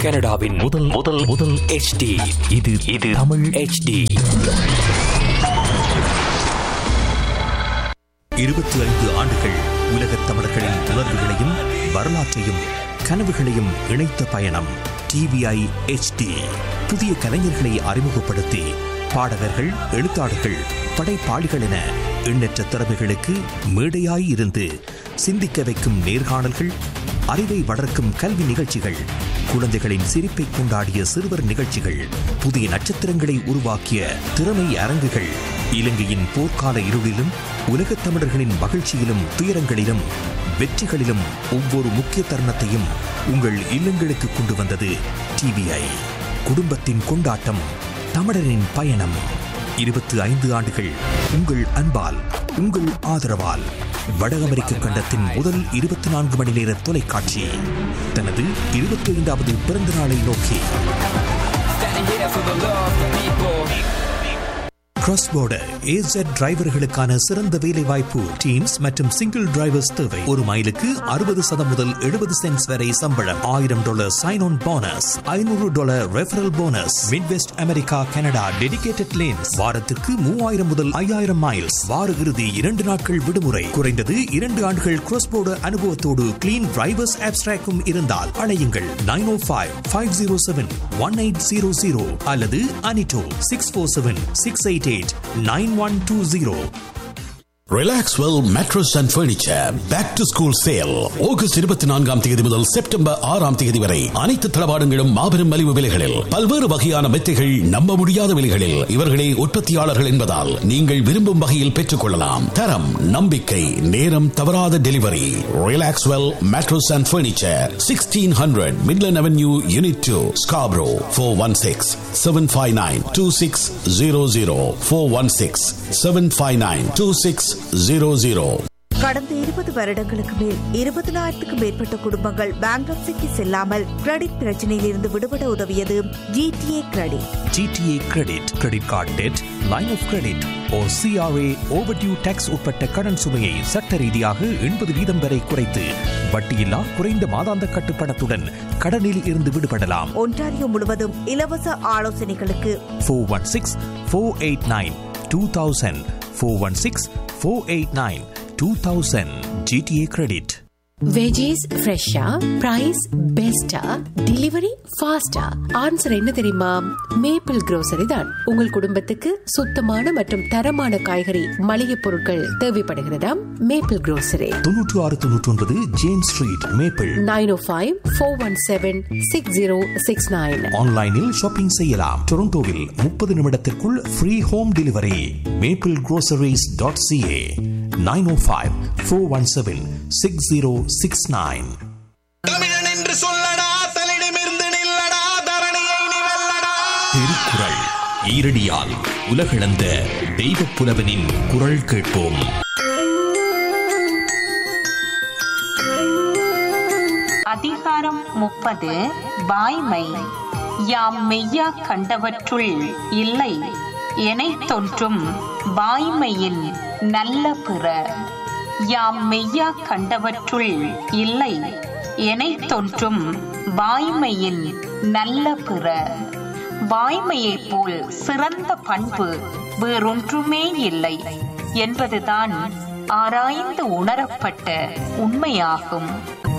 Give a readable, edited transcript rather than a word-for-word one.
கனடாவின் முதல் HD. இது தமிழ் HD. 25 ஆண்டுகள் உலகத் தமிழர்களின் உணர்வுகளையும் வரலாற்றையும் கனவுகளையும் இணைத்த பயணம் TVI HD. புதிய கலைஞர்களை அறிமுகப்படுத்தி பாடகர்கள், எழுத்தாளர்கள், படைப்பாளிகள் என எண்ணற்ற திறமைகளுக்கு மேடையாய் இருந்து சிந்திக்க வைக்கும் நேர்காணல்கள், அறிவை வளர்க்கும் கல்வி நிகழ்ச்சிகள், குழந்தைகளின் சிரிப்பை கொண்டாடிய சிறுவர் நிகழ்ச்சிகள், புதிய நட்சத்திரங்களை உருவாக்கிய திறமை அரங்குகள், இலங்கையின் போர்க்கால இருளிலும் உலகத் தமிழர்களின் மகிழ்ச்சியிலும் துயரங்களிலும் வெற்றிகளிலும் ஒவ்வொரு முக்கிய தருணத்தையும் உங்கள் இல்லங்களுக்கு கொண்டு வந்தது TVI. குடும்பத்தின் கொண்டாட்டம், தமிழரின் பயணம். 25 ஆண்டுகள் உங்கள் அன்பால், உங்கள் ஆதரவால் வட அமெரிக்க கண்டத்தின் முதல் 24 மணி நேர தொலைக்காட்சி தனது 25வது பிறந்த நாளை நோக்கி கிராஸ் போர்டர் AZ டிரைவர்களுக்கான சிறந்த வேலை வாய்ப்பு. டீம்ஸ் மற்றும் சிங்கிள் டிரைவர்ஸ் தேவை. ஒரு மைலுக்கு 60 முதல் 70 சென்ட்ஸ் வரை சம்பளம். $1000 sign on bonus, $500 referral bonus. Midwest America, Canada dedicated lanes. வாரத்திற்கு 3000 முதல் 5000 மைல்ஸ். வார இறுதி 2 நாட்கள் விடுமுறை. குறைந்தது 2 ஆண்டுகள் கிராஸ் போர்டர் அனுபவத்தோடு கிளீன் டிரைவர்ஸ் ஆப்ஸ்ட்ராக்கும் இருந்தால் அழையுங்கள் 905-507-1800 அல்லது அனிட்டோ 647-688-9120. Relaxwell mattress and furniture back to school sale August 24ஆம் தேதி முதல் செப்டம்பர் 6ஆம் தேதி வரை அனைத்து தளவாடங்களும் மாபெரும் மலிவு விலைகளில். பல்வேறு வகையான மெத்தைகள் நம்ப முடியாத விலைகளில். இவர்களே உற்பத்தியாளர்கள் என்பதால் நீங்கள் விரும்பும் வகையில் பெற்றுக் கொள்ளலாம். தரம், நம்பிக்கை, நேரம் தவறாத delivery. Relaxwell mattress and furniture, 1600 Midland avenue, unit 2, Scarborough. 416-759-2600. 416-759-2600. கடந்த 20 வருடங்களுக்கு மேல் 20,000க்கும் மேற்பட்ட குடும்பங்கள் பேங்க்ரப்சிக்கு செல்லாமல் கிரெடிட் பிரச்சனையில் இருந்து விடுபட உதவியது GTA credit. GTA credit, credit card dead, line of credit or CRA overdue tax உட்பட்ட கடன் சுமையை சட்ட ரீதியாக 80% வரை குறைத்து வட்டியில்லா குறைந்த மாதாந்த கட்டுப்பணத்துடன் கடனில் இருந்து விடுபடலாம். ஒன்டாரியோ முழுவதும் இலவச ஆலோசனைகளுக்கு 416-489-2000 416-489-2000. GTA credit. வெஜிஸ் ஃப்ரெஷ்ஷா, பிரைஸ் பெஸ்டா, டெலிவரி ஃபாஸ்டா. ஆன்சர் என்ன தெரியுமா? மேப்பிள் grocery தான். உங்கள் குடும்பத்துக்கு சுத்தமான மற்றும் தரமான காய்கறி மளிகை பொருட்கள் தேவைப்படுகிறதா? Maple grocery. 9699 James street, maple. 905-417-6069. ஆன்லைனில் ஷாப்பிங் செய்யலாம். டொரண்டோவில் 30 நிமிடத்திற்குள் ஃப்ரீ ஹோம் டெலிவரி. maplegroceries.ca. 905-417-6069. தமிழன் என்று சொல்லடா, தலிடமிருந்து நில்லடா, தரணியை நீ வெல்லடா. திருக்குறள் ஈரடியால் உலகளந்த தெய்வப் புலவனின் குரல் கேட்போம். அதிகாரம் 30. வாய்மை. யாம் மெய்யா கண்டவற்றுள் இல்லை எனைத் தோன்றும் வாய்மையின் நல்ல பிற. யாம் மெய்யா கண்டவற்றுள் இல்லை எனைத் தோன்றும் வாய்மையின் நல்ல பிற. வாய்மையைப் போல் சிறந்த பண்பு வேறொன்றுமே இல்லை என்பதுதான் ஆராய்ந்து உணரப்பட்ட உண்மையாகும்.